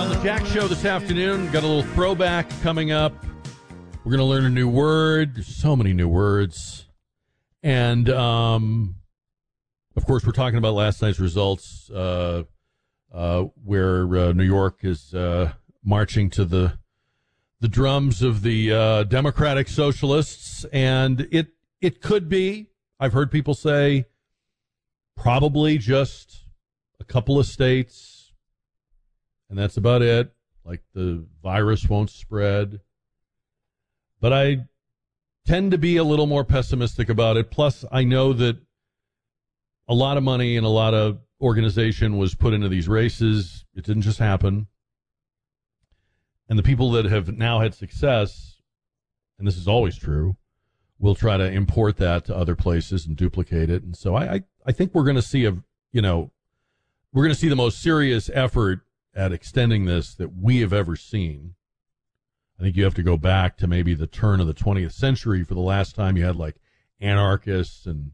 On the Jack Show this afternoon, got a little throwback coming up. We're going to learn a new word. There's so many new words. And, of course, we're talking about last night's results, where New York is marching to the drums of the Democratic Socialists. And it could be, I've heard people say, probably just a couple of states. And that's about it. Like the virus won't spread. But I tend to be a little more pessimistic about it. Plus, I know that a lot of money and a lot of organization was put into these races. It didn't just happen. And the people that have now had success, and this is always true, will try to import that to other places and duplicate it. And so I think we're going to see we're going to see the most serious effort at extending this that we have ever seen. I think you have to go back to maybe the turn of the 20th century for the last time you had like anarchists and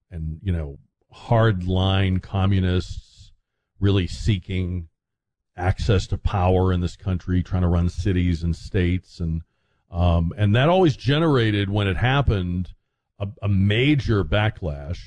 hardline communists really seeking access to power in this country, trying to run cities and states, and that always generated, when it happened, a major backlash,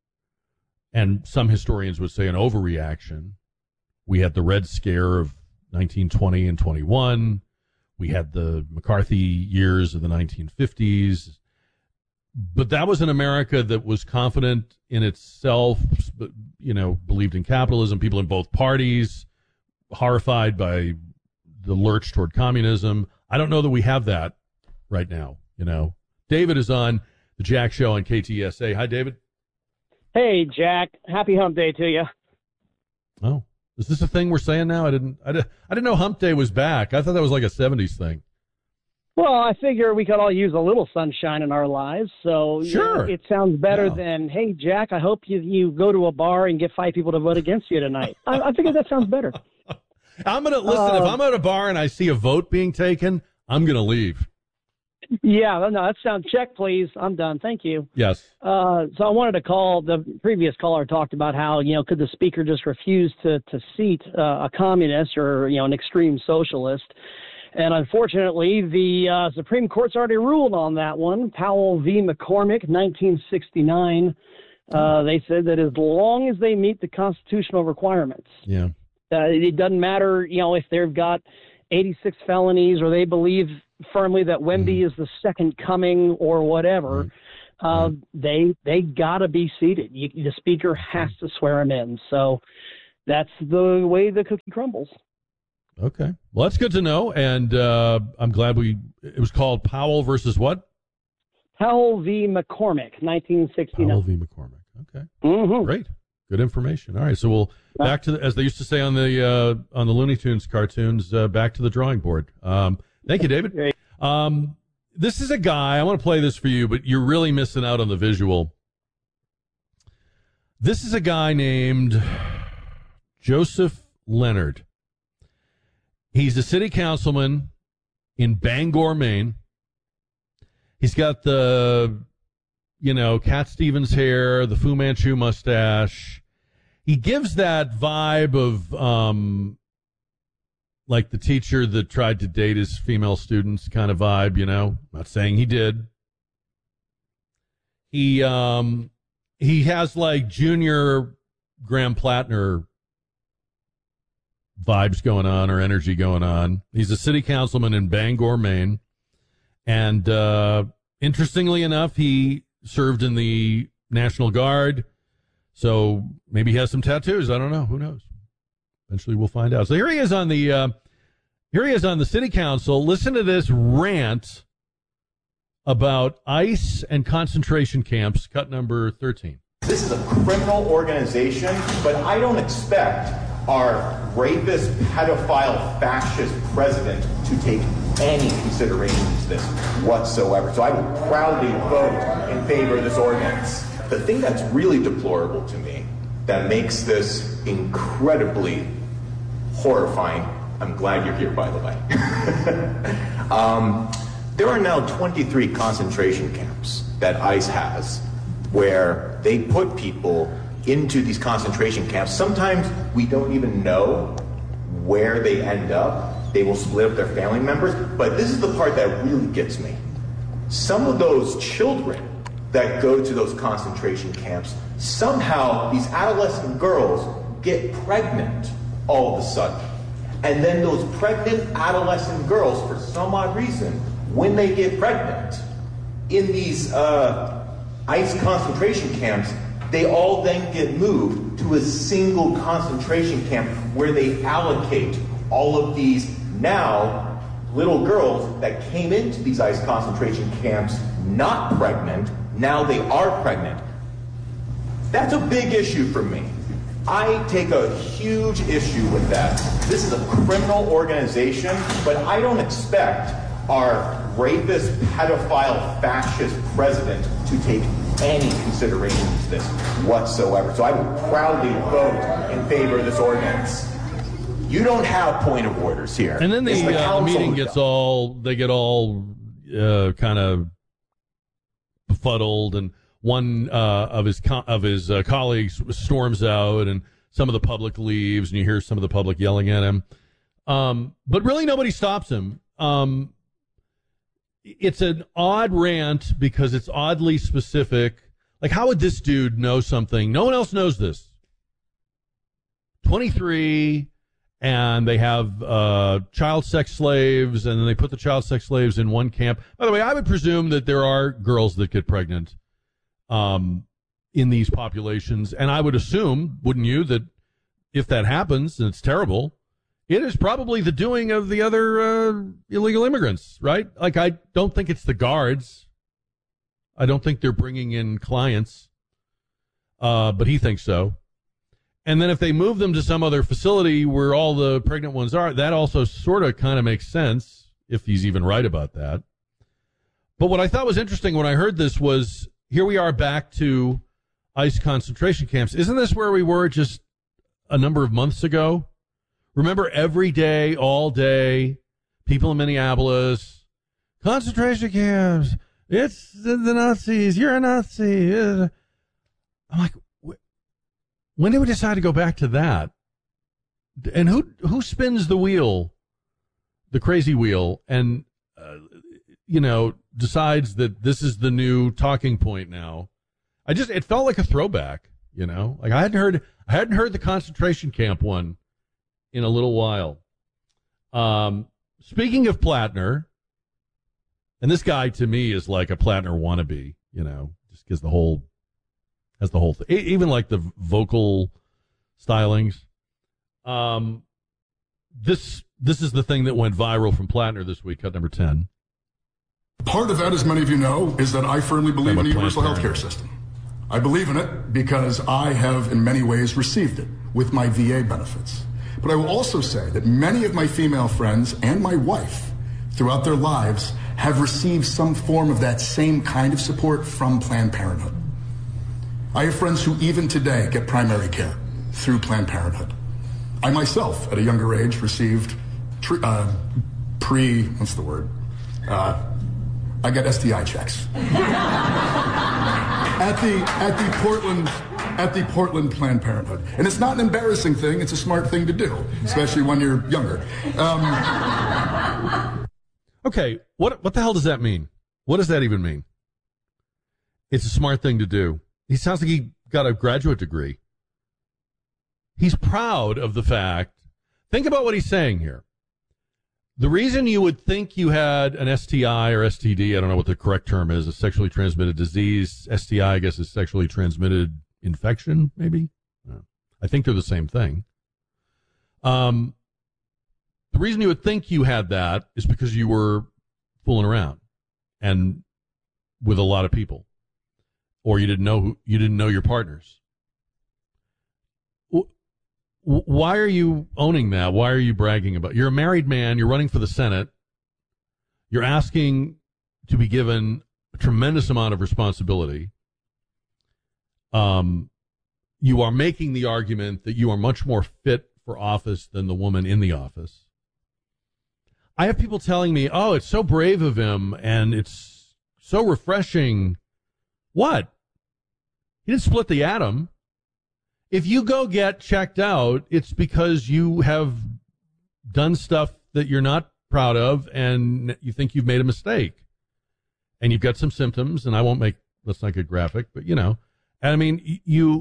and some historians would say an overreaction. We had the Red Scare of 1920 and 21. We had the McCarthy years of the 1950s. But that was an America that was confident in itself, believed in capitalism, people in both parties, horrified by the lurch toward communism. I don't know that we have that right now, David is on the Jack Show on KTSA. Hi, David. Hey, Jack. Happy Hump Day to you. Oh. Is this a thing we're saying now? I didn't know Hump Day was back. I thought that was like a 70s thing. Well, I figure we could all use a little sunshine in our lives. So sure. It sounds better than, hey, Jack, I hope you go to a bar and get 5 people to vote against you tonight. I figure that sounds better. I'm going to listen. If I'm at a bar and I see a vote being taken, I'm going to leave. Yeah, no, that sounds, check, please. I'm done. Thank you. Yes. So I wanted to call, the previous caller talked about how, could the speaker just refuse to seat a communist or, an extreme socialist? And unfortunately, the Supreme Court's already ruled on that one. Powell v. McCormick, 1969. They said that as long as they meet the constitutional requirements. Yeah. It doesn't matter, if they've got 86 felonies or they believe firmly that Wemby is the second coming or whatever, they got to be seated. The speaker has to swear them in. So that's the way the cookie crumbles. Okay. Well, that's good to know. And I'm glad it was called Powell versus what? Powell v. McCormick, 1969. Powell v. McCormick. Okay. Mm-hmm. Great. Good information. All right. So we'll back to as they used to say on the Looney Tunes cartoons, back to the drawing board. Thank you, David. This is a guy, I want to play this for you, but you're really missing out on the visual. This is a guy named Joseph Leonard. He's a city councilman in Bangor, Maine. He's got the, Cat Stevens hair, the Fu Manchu mustache. He gives that vibe of, like the teacher that tried to date his female students kind of vibe, Not saying he did. He has like junior Graham Plattner vibes going on or energy going on. He's a city councilman in Bangor, Maine. And interestingly enough, he served in the National Guard. So maybe he has some tattoos. I don't know. Who knows? Eventually we'll find out. So here he is on the city council. Listen to this rant about ICE and concentration camps, cut number 13. This is a criminal organization, but I don't expect our rapist, pedophile, fascist president to take any consideration to this whatsoever. So I will proudly vote in favor of this ordinance. The thing that's really deplorable to me that makes this incredibly horrifying, I'm glad you're here, by the way. There are now 23 concentration camps that ICE has where they put people into these concentration camps. Sometimes we don't even know where they end up, they will split up their family members. But this is the part that really gets me. Some of those children that go to those concentration camps, somehow these adolescent girls get pregnant all of a sudden. And then those pregnant adolescent girls, for some odd reason, when they get pregnant in these ICE concentration camps, they all then get moved to a single concentration camp where they allocate all of these now little girls that came into these ICE concentration camps not pregnant. Now they are pregnant. That's a big issue for me. I take a huge issue with that. This is a criminal organization, but I don't expect our rapist, pedophile, fascist president to take any consideration to this whatsoever. So I will proudly vote in favor of this ordinance. You don't have point of orders here. And then the meeting gets they get all kind of befuddled, and one of his colleagues storms out, and some of the public leaves, and you hear some of the public yelling at him. But really nobody stops him. It's an odd rant because it's oddly specific. Like, how would this dude know something? No one else knows this. 23, and they have child sex slaves, and then they put the child sex slaves in one camp. By the way, I would presume that there are girls that get pregnant in these populations, and I would assume, wouldn't you, that if that happens, and it's terrible, it is probably the doing of the other illegal immigrants, right? Like, I don't think it's the guards. I don't think they're bringing in clients, but he thinks so. And then if they move them to some other facility where all the pregnant ones are, that also sort of kind of makes sense, if he's even right about that. But what I thought was interesting when I heard this was, here we are back to ICE concentration camps. Isn't this where we were just a number of months ago? Remember, every day, all day, people in Minneapolis, concentration camps, it's the Nazis, you're a Nazi. I'm like, when did we decide to go back to that? And who spins the wheel, the crazy wheel, and, decides that this is the new talking point now? It felt like a throwback, like I hadn't heard the concentration camp one in a little while. Speaking of Plattner, and this guy to me is like a Plattner wannabe, just because has the whole thing, even like the vocal stylings. This is the thing that went viral from Plattner this week, cut number 10. Part of that, as many of you know, is that I firmly believe in a universal health care system. I believe in it because I have in many ways received it with my VA benefits. But I will also say that many of my female friends and my wife throughout their lives have received some form of that same kind of support from Planned Parenthood. I have friends who even today get primary care through Planned Parenthood. I myself, at a younger age, received I got STI checks at the Portland Planned Parenthood. And it's not an embarrassing thing, it's a smart thing to do, especially when you're younger. Okay, what the hell does that mean? What does that even mean? It's a smart thing to do. He sounds like he got a graduate degree. He's proud of the fact. Think about what he's saying here. The reason you would think you had an STI or STD, I don't know what the correct term is, a sexually transmitted disease. STI, I guess, is sexually transmitted infection, maybe? I think they're the same thing. The reason you would think you had that is because you were fooling around and with a lot of people, or you didn't know your partners. Why are you owning that? Why are you bragging about it? You're a married man. You're running for the Senate. You're asking to be given a tremendous amount of responsibility. You are making the argument that you are much more fit for office than the woman in the office. I have people telling me, oh, it's so brave of him and it's so refreshing. What? He didn't split the atom. If you go get checked out, it's because you have done stuff that you're not proud of and you think you've made a mistake and you've got some symptoms, and let's not get graphic, but I mean,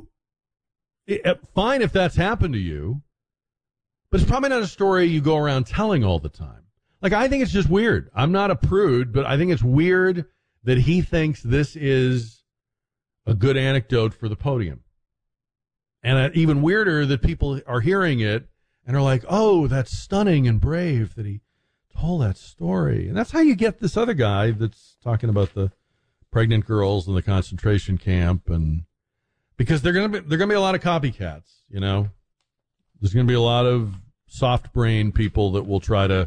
fine if that's happened to you, but it's probably not a story you go around telling all the time. Like, I think it's just weird. I'm not a prude, but I think it's weird that he thinks this is a good anecdote for the podium. And even weirder that people are hearing it and are like, oh, that's stunning and brave that he told that story. And that's how you get this other guy that's talking about the pregnant girls in the concentration camp, and because they're gonna be a lot of copycats, There's gonna be a lot of soft brain people that will try to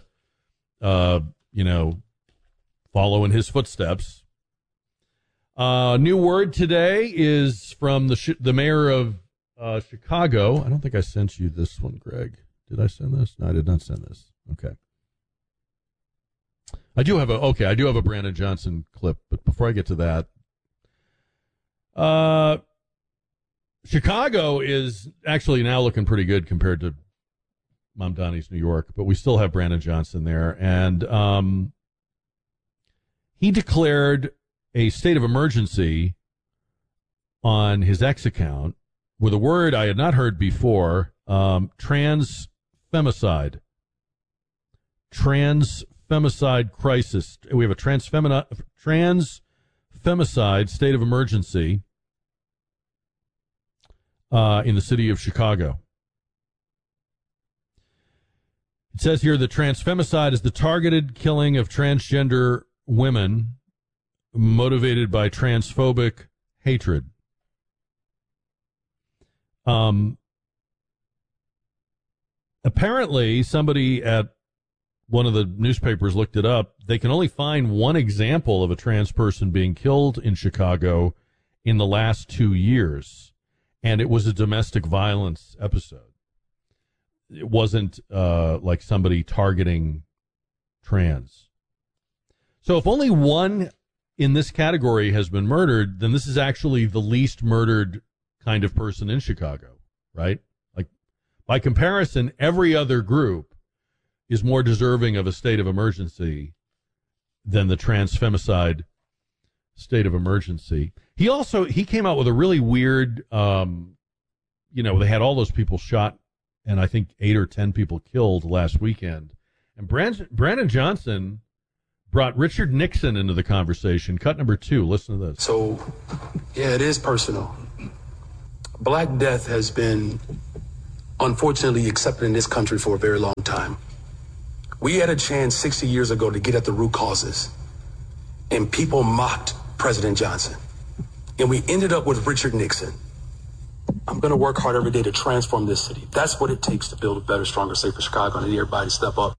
follow in his footsteps. New word today is from the mayor of Chicago. I don't think I sent you this one, Greg. Did I send this? No, I did not send this. Okay. I do have a Brandon Johnson clip, but before I get to that, Chicago is actually now looking pretty good compared to Mamdani's New York, but we still have Brandon Johnson there, and he declared a state of emergency on his X account with a word I had not heard before, transfemicide. Transfemicide crisis. We have a transfemicide state of emergency in the city of Chicago. It says here that transfemicide is the targeted killing of transgender women motivated by transphobic hatred. Apparently, somebody at one of the newspapers looked it up. They can only find one example of a trans person being killed in Chicago in the last 2 years, and it was a domestic violence episode. It wasn't like somebody targeting trans. So if only one in this category has been murdered, then this is actually the least murdered kind of person in Chicago, right? Like, by comparison, every other group is more deserving of a state of emergency than the transfemicide state of emergency. He came out with a really weird, they had all those people shot and I think 8 or 10 people killed last weekend. And Brandon Johnson brought Richard Nixon into the conversation. Cut number 2. Listen to this. So, yeah, it is personal. Black death has been unfortunately accepted in this country for a very long time. We had a chance 60 years ago to get at the root causes, and people mocked President Johnson. And we ended up with Richard Nixon. I'm going to work hard every day to transform this city. That's what it takes to build a better, stronger, safer Chicago, and I need everybody to step up.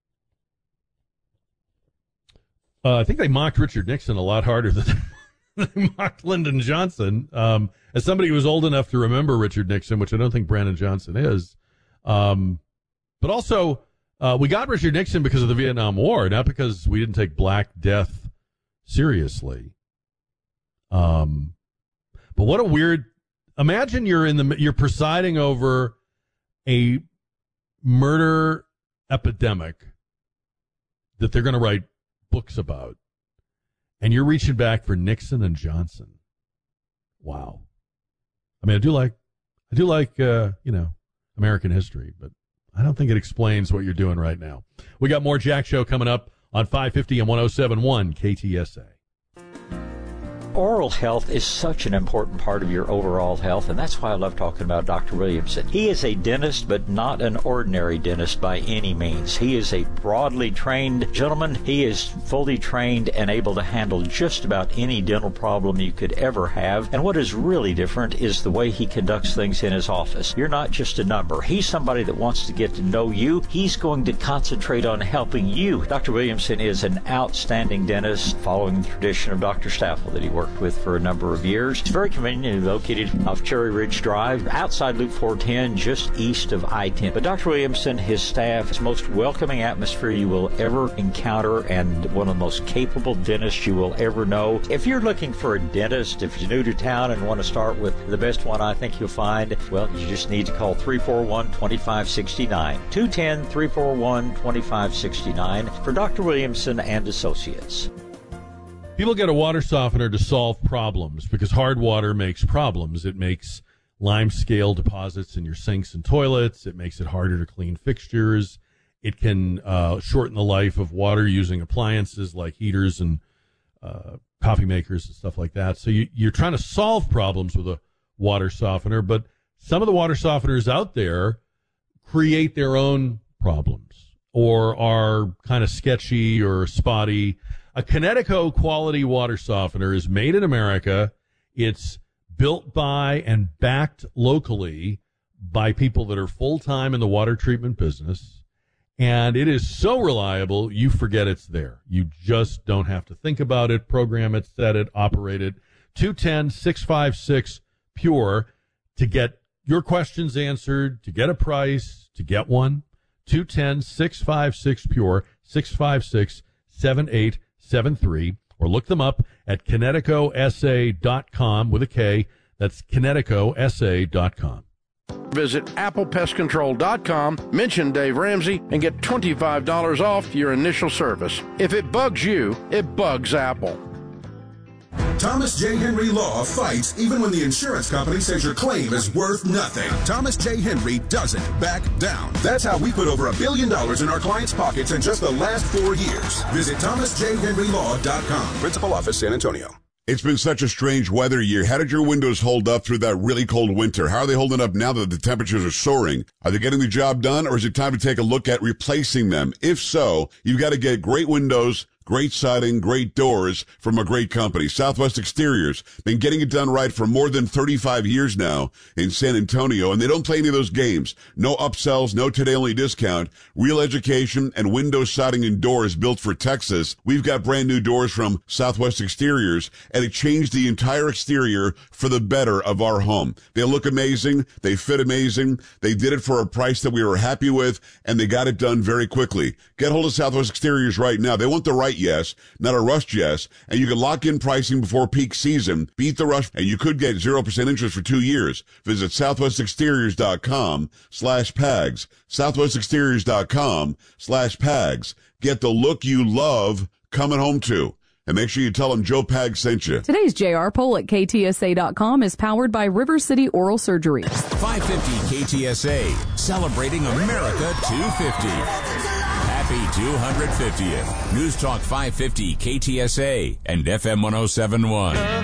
I think they mocked Richard Nixon a lot harder than they mocked Lyndon Johnson. As somebody who was old enough to remember Richard Nixon, which I don't think Brandon Johnson is, but also we got Richard Nixon because of the Vietnam War, not because we didn't take Black Death seriously. But what a weird. Imagine you're presiding over a murder epidemic that they're going to write books about, and you're reaching back for Nixon and Johnson. Wow. I mean, I do like American history, but I don't think it explains what you're doing right now. We got more Jack Show coming up on 550 and 107.1 KTSA. Oral health is such an important part of your overall health, and that's why I love talking about Dr. Williamson. He is a dentist, but not an ordinary dentist by any means. He is a broadly trained gentleman. He is fully trained and able to handle just about any dental problem you could ever have. And what is really different is the way he conducts things in his office. You're not just a number. He's somebody that wants to get to know you. He's going to concentrate on helping you. Dr. Williamson is an outstanding dentist, following the tradition of Dr. Staffel that he worked worked with for a number of years. It's very conveniently located off Cherry Ridge Drive, outside Loop 410, just east of I-10. But Dr. Williamson, his staff, is the most welcoming atmosphere you will ever encounter and one of the most capable dentists you will ever know. If you're looking for a dentist, if you're new to town and want to start with the best one I think you'll find, well, you just need to call 341-2569. 210-341-2569 for Dr. Williamson and Associates. People get a water softener to solve problems because hard water makes problems. It makes lime scale deposits in your sinks and toilets. It makes it harder to clean fixtures. It can shorten the life of water using appliances like heaters and coffee makers and stuff like that. So you're trying to solve problems with a water softener, but some of the water softeners out there create their own problems or are kind of sketchy or spotty. A Kinetico quality water softener is made in America. It's built by and backed locally by people that are full-time in the water treatment business. And it is so reliable, you forget it's there. You just don't have to think about it, program it, set it, operate it. 210-656-PURE to get your questions answered, to get a price, to get one. 210-656-PURE, 656-7873, or look them up at KineticoSA.com with a K. That's KineticoSA.com. Visit ApplePestControl.com, mention Dave Ramsey, and get $25 off your initial service. If it bugs you, it bugs Apple. Thomas J. Henry Law fights even when the insurance company says your claim is worth nothing. Thomas J. Henry doesn't back down. That's how we put over $1 billion in our clients' pockets in just the last 4 years. Visit ThomasJHenryLaw.com. Principal Office, San Antonio. It's been such a strange weather year. How did your windows hold up through that really cold winter? How are they holding up now that the temperatures are soaring? Are they getting the job done, or is it time to take a look at replacing them? If so, you've got to get great windows, great siding, great doors from a great company. Southwest Exteriors, been getting it done right for more than 35 years now in San Antonio, and they don't play any of those games. No upsells, no today-only discount. Real education and window siding and doors built for Texas. We've got brand new doors from Southwest Exteriors, and it changed the entire exterior for the better of our home. They look amazing. They fit amazing. They did it for a price that we were happy with, and they got it done very quickly. Get hold of Southwest Exteriors right now. They want the right yes, not a rushed yes, and you can lock in pricing before peak season. Beat the rush, and you could get 0% interest for 2 years. Visit southwestexteriors.com/PAGS. southwestexteriors.com/PAGS. Get the look you love coming home to. And make sure you tell them Joe Pag sent you. Today's JR poll at KTSA.com is powered by River City Oral Surgery. 550 KTSA, celebrating America 250. Happy 250th. News Talk 550 KTSA and FM 1071.